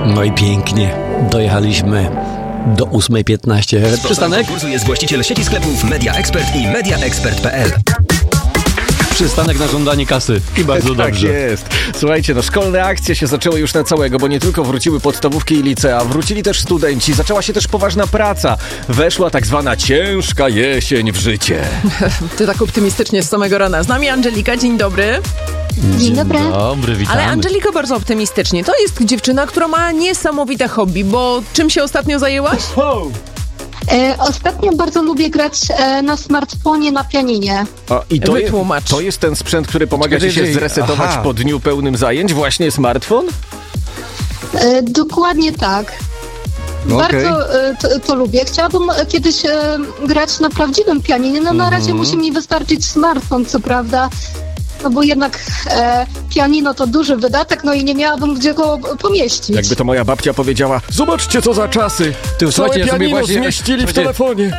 No i pięknie. Dojechaliśmy do 8:15. Przystanek? Konkursu jest właściciel sieci sklepów Media Expert i mediaexpert.pl. Przystanek na żądanie kasy. I bardzo dobrze. Tak jest. Słuchajcie, szkolne akcje się zaczęły już na całego, bo nie tylko wróciły podstawówki i licea, wrócili też studenci, zaczęła się też poważna praca. Weszła tak zwana ciężka jesień w życie. Ty tak optymistycznie z samego rana. Z nami Angelika, dzień dobry. Dzień dobry. Dobry, witamy. Ale Angelika bardzo optymistycznie. To jest dziewczyna, która ma niesamowite hobby, bo czym się ostatnio zajęłaś? Ostatnio bardzo lubię grać na smartfonie, na pianinie. I Wytłumacz. to jest ten sprzęt, który pomaga ci się Czekaj, zresetować aha. po dniu pełnym zajęć? Właśnie smartfon? Dokładnie tak. Okej. Bardzo to lubię. Chciałabym kiedyś grać na prawdziwym pianinie. No na razie musi mi wystarczyć smartfon, co prawda. No bo jednak pianino to duży wydatek, no i nie miałabym gdzie go pomieścić. Jakby to moja babcia powiedziała, zobaczcie co za czasy. Ty, Całe słuchajcie, ja sobie pianino właśnie- zmieścili w słuchajcie, telefonie.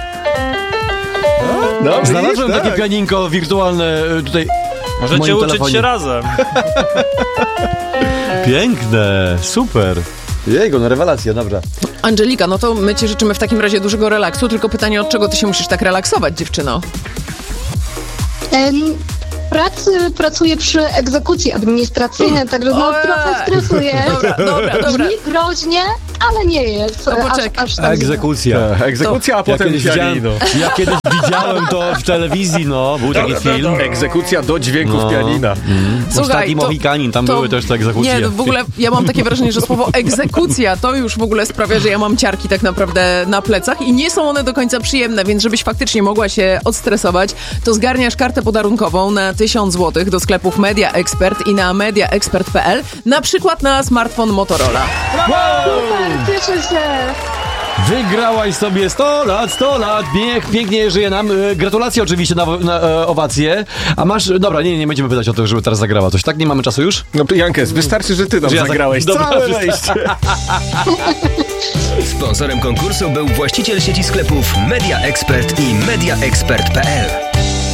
No, Znalazłem widzisz? takie pianinko wirtualne tutaj w Możecie moim uczyć telefonie. się razem. Piękne, super. Jego, no rewelacja, dobra. Angelika, no to my ci życzymy w takim razie dużego relaksu, tylko pytanie, od czego ty się musisz tak relaksować, dziewczyno? Pracuję przy egzekucji administracyjnej, także trochę stresuję. Dobra. Brzmi groźnie, ale nie jest No poczekaj. aż tak źle. Egzekucja. Egzekucja, a Ja potem kiedyś, pianino. widziałem to w telewizji, był taki film. Egzekucja do dźwięków pianina. Ostatni Mohikanin, tam były też te egzekucje. Nie, no w ogóle ja mam takie wrażenie, że słowo egzekucja to już w ogóle sprawia, że ja mam ciarki tak naprawdę na plecach i nie są one do końca przyjemne, więc żebyś faktycznie mogła się odstresować, to zgarniasz kartę podarunkową na 1000 zł do sklepów Media Expert i na mediaexpert.pl, na przykład na smartfon Motorola. Super, cieszę się. Wygrałaś sobie 100 lat, pięknie żyje nam. Gratulacje oczywiście na owację. A masz, dobra, nie będziemy pytać o to, żeby teraz zagrała coś, tak? Nie mamy czasu już? No Jankes, wystarczy, że ty nam Że ja zagrałeś Dobra, całe wystarczy. wejście. Sponsorem konkursu był właściciel sieci sklepów Media Expert i mediaexpert.pl.